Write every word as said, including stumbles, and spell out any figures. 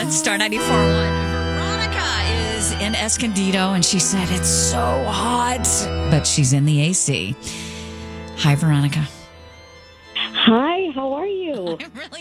on Star ninety-four point one. Veronica is in Escondido, and she said it's so hot, but she's in the A C. Hi, Veronica. Hi, how are you? I'm really